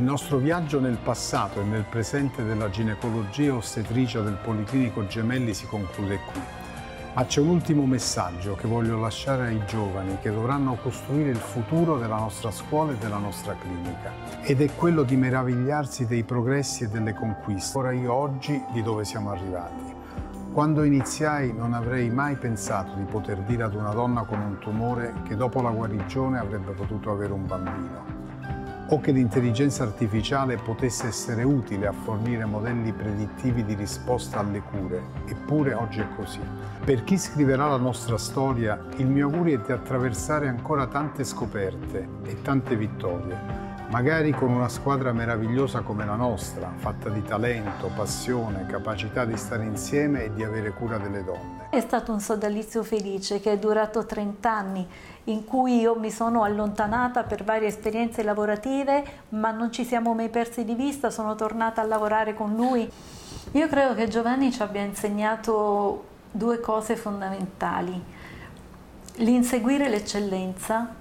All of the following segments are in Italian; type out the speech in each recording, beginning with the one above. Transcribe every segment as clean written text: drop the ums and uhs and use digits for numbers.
Il nostro viaggio nel passato e nel presente della ginecologia ostetricia del Policlinico Gemelli si conclude qui. Ma c'è un ultimo messaggio che voglio lasciare ai giovani che dovranno costruire il futuro della nostra scuola e della nostra clinica. Ed è quello di meravigliarsi dei progressi e delle conquiste. Ora io oggi di dove siamo arrivati. Quando iniziai non avrei mai pensato di poter dire ad una donna con un tumore che dopo la guarigione avrebbe potuto avere un bambino. O che l'intelligenza artificiale potesse essere utile a fornire modelli predittivi di risposta alle cure. Eppure oggi è così. Per chi scriverà la nostra storia, il mio augurio è di attraversare ancora tante scoperte e tante vittorie, magari con una squadra meravigliosa come la nostra, fatta di talento, passione, capacità di stare insieme e di avere cura delle donne. È stato un sodalizio felice che è durato 30 anni, in cui io mi sono allontanata per varie esperienze lavorative, ma non ci siamo mai persi di vista, sono tornata a lavorare con lui. Io credo che Giovanni ci abbia insegnato due cose fondamentali: l'inseguire l'eccellenza,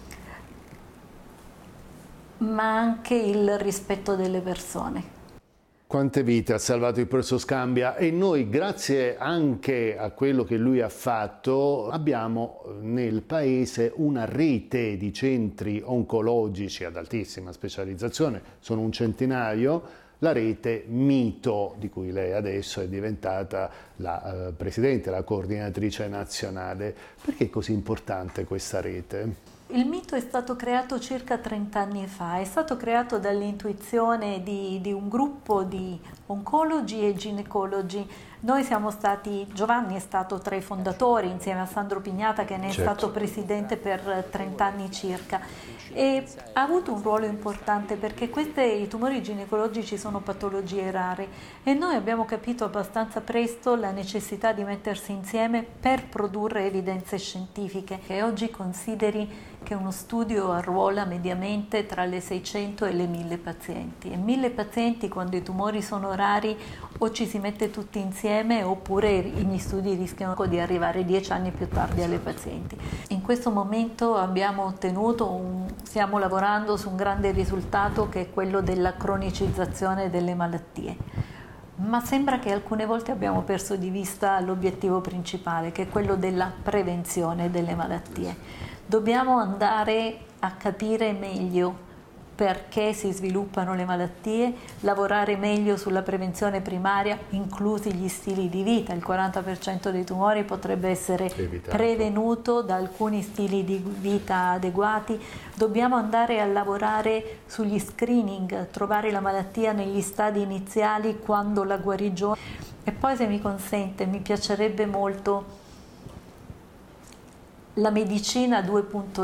ma anche il rispetto delle persone. Quante vite ha salvato il professor Scambia, e noi, grazie anche a quello che lui ha fatto, abbiamo nel paese una rete di centri oncologici ad altissima specializzazione, sono un centinaio, la rete Mito, di cui lei adesso è diventata la presidente, la coordinatrice nazionale. Perché è così importante questa rete? Il Mito è stato creato circa 30 anni fa, è stato creato dall'intuizione di un gruppo di oncologi e ginecologi. Noi siamo stati, Giovanni è stato tra i fondatori insieme a Sandro Pignata, che ne è stato presidente per 30 anni circa, e ha avuto un ruolo importante perché i tumori ginecologici sono patologie rare e noi abbiamo capito abbastanza presto la necessità di mettersi insieme per produrre evidenze scientifiche. E oggi consideri che uno studio arruola mediamente tra le 600 e le 1000 pazienti, e 1000 pazienti, quando i tumori sono rari, o ci si mette tutti insieme oppure gli studi rischiano di arrivare 10 anni più tardi alle pazienti. In questo momento stiamo lavorando su un grande risultato, che è quello della cronicizzazione delle malattie. Ma sembra che alcune volte abbiamo perso di vista l'obiettivo principale, che è quello della prevenzione delle malattie. Dobbiamo andare a capire meglio perché si sviluppano le malattie, lavorare meglio sulla prevenzione primaria, inclusi gli stili di vita. Il 40% dei tumori potrebbe essere prevenuto da alcuni stili di vita adeguati. Dobbiamo andare a lavorare sugli screening, trovare la malattia negli stadi iniziali quando la guarigione. E poi, se mi consente, mi piacerebbe molto la medicina 2.0.